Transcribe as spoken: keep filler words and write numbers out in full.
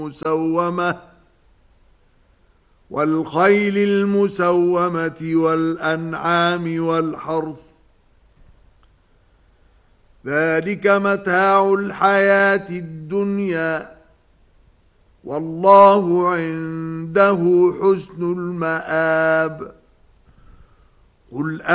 المسومة والخيل المسومة والأنعام والحرث ذلك متاع الحياة الدنيا والله عنده حسن المآب. قل